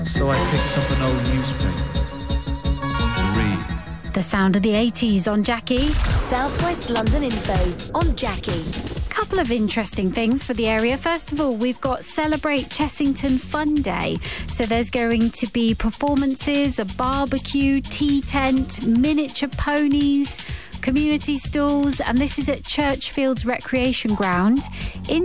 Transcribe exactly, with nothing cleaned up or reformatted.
So I picked up an old newspaper to read. The sound of the eighties on Jackie. Southwest London info on Jackie. Couple of interesting things for the area. First of all, we've got Celebrate Chessington Fun Day. So there's going to be performances, a barbecue, tea tent, miniature ponies, community stalls, and this is at Churchfields Recreation Ground in